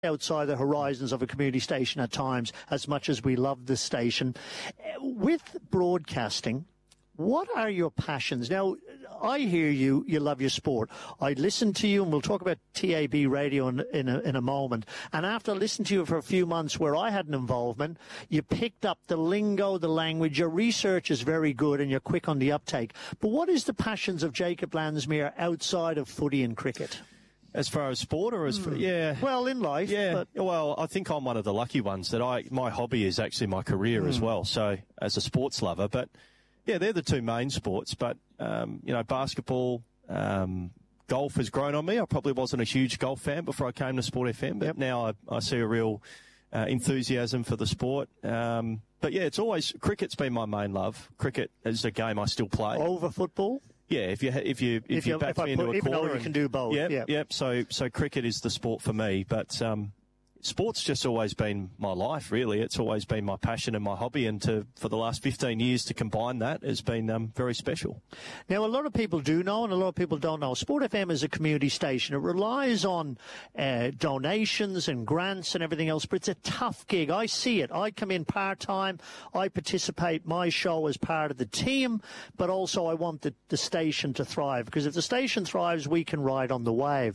outside the horizons of a community station at times, as much as we love the station. With broadcasting, what are your passions? Now, I hear you love your sport. I listen to you, and we'll talk about TAB radio in a moment. And after listening to you for a few months where I had an involvement, you picked up the lingo, the language. Your research is very good, and you're quick on the uptake. But what is the passions of Jacob Landsmeer outside of footy and cricket? As far as sport or yeah. Well, in life. Yeah. But... Well, I think I'm one of the lucky ones that my hobby is actually my career as well. So as a sports lover, but yeah, they're the two main sports. But, basketball, golf has grown on me. I probably wasn't a huge golf fan before I came to Sport FM, but now I see a real enthusiasm for the sport. But yeah, cricket's been my main love. Cricket is a game I still play. Over football? Yeah, if you back me into a corner, you can do both. Yep. So cricket is the sport for me, but sport's just always been my life. Really, it's always been my passion and my hobby, and for the last 15 years to combine that has been very special. Now, a lot of people do know, and a lot of people don't know. Sport FM is a community station. It relies on donations and grants and everything else, but it's a tough gig. I see it. I come in part-time. I participate my show as part of the team, but also I want the station to thrive, because if the station thrives, we can ride on the wave.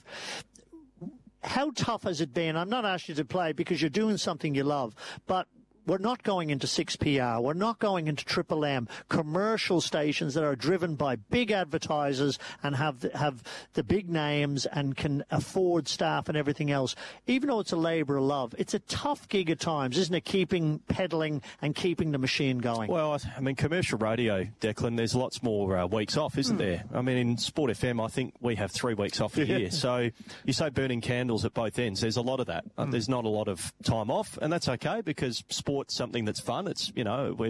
How tough has it been? I'm not asking you to play because you're doing something you love, but we're not going into 6PR. We're not going into Triple M, commercial stations that are driven by big advertisers and have the big names and can afford staff and everything else. Even though it's a labour of love, it's a tough gig at times, isn't it, peddling and keeping the machine going? Well, I mean, commercial radio, Declan, there's lots more weeks off, isn't there? I mean, in Sport FM, I think we have 3 weeks off a year. So you say burning candles at both ends. There's a lot of that. There's not a lot of time off, and that's okay because sport's something that's fun. It's, we've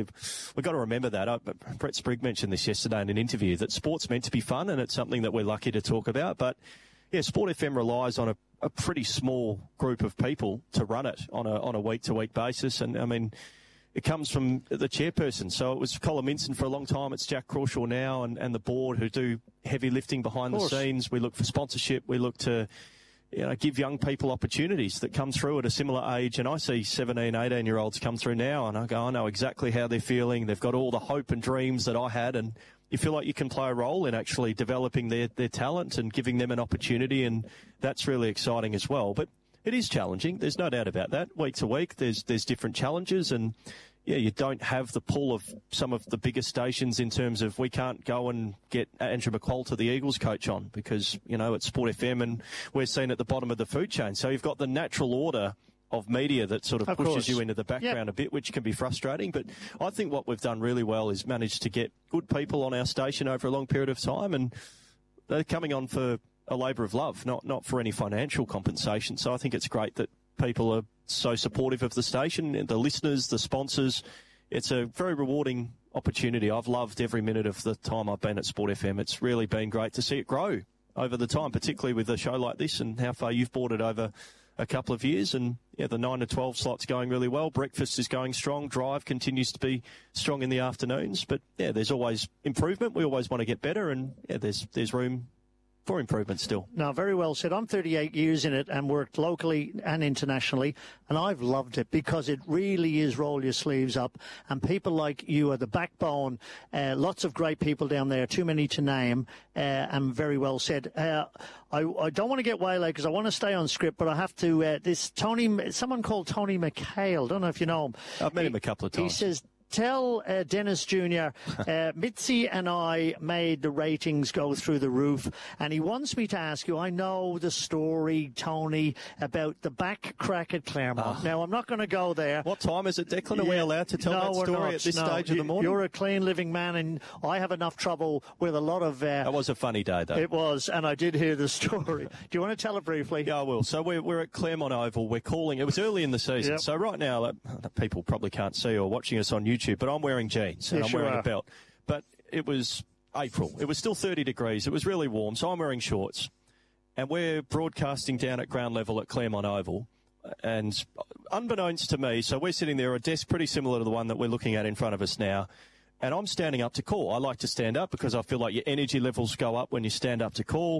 got to remember that. Brett Sprigg mentioned this yesterday in an interview, that sport's meant to be fun, and it's something that we're lucky to talk about. But yeah, Sport FM relies on a pretty small group of people to run it on a week-to-week basis. And I mean, it comes from the chairperson. So it was Colin Minson for a long time. It's Jack Crawshaw now, and the board who do heavy lifting behind the scenes. We look for sponsorship. We look to give young people opportunities that come through at a similar age. And I see 17, 18-year-olds come through now, and I go, I know exactly how they're feeling. They've got all the hope and dreams that I had, and you feel like you can play a role in actually developing their talent and giving them an opportunity, and that's really exciting as well. But it is challenging. There's no doubt about that. Week to week, there's different challenges, and yeah, you don't have the pull of some of the bigger stations in terms of we can't go and get Andrew McQualter, the Eagles coach, on because, it's Sport FM and we're seen at the bottom of the food chain. So you've got the natural order of media that sort of pushes you into the background a bit, which can be frustrating. But I think what we've done really well is managed to get good people on our station over a long period of time, and they're coming on for a labour of love, not for any financial compensation. So I think it's great that people are so supportive of the station, the listeners, the sponsors. It's a very rewarding opportunity. I've loved every minute of the time I've been at Sport FM. It's really been great to see it grow over the time, particularly with a show like this and how far you've brought it over a couple of years. And yeah, the 9 to 12 slot's going really well. Breakfast is going strong. Drive continues to be strong in the afternoons. But yeah, there's always improvement. We always want to get better, and yeah, there's room for improvement still. No, very well said. I'm 38 years in it and worked locally and internationally, and I've loved it because it really is roll your sleeves up, and people like you are the backbone. Lots of great people down there, too many to name, and very well said. I don't want to get waylaid because I want to stay on script, but I have to, someone called Tony McHale, don't know if you know him. I've met him a couple of times. He says, tell Dennis Jr., Mitzi and I made the ratings go through the roof, and he wants me to ask you, I know the story, Tony, about the back crack at Claremont. Now, I'm not going to go there. What time is it, Declan? Are we allowed to tell that story at this stage of the morning? You're a clean living man, and I have enough trouble with a lot of... that was a funny day, though. It was, and I did hear the story. Do you want to tell it briefly? Yeah, I will. So we're at Claremont Oval. We're calling... It was early in the season. Yep. So right now, people probably can't see or watching us on YouTube, but I'm wearing jeans and I'm wearing a belt. But it was April. It was still 30 degrees. It was really warm, so I'm wearing shorts. And we're broadcasting down at ground level at Claremont Oval. And unbeknownst to me, so we're sitting there at a desk pretty similar to the one that we're looking at in front of us now. And I'm standing up to call. I like to stand up because I feel like your energy levels go up when you stand up to call.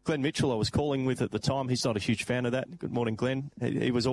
Glenn Mitchell I was calling with at the time. He's not a huge fan of that. Good morning, Glenn. He was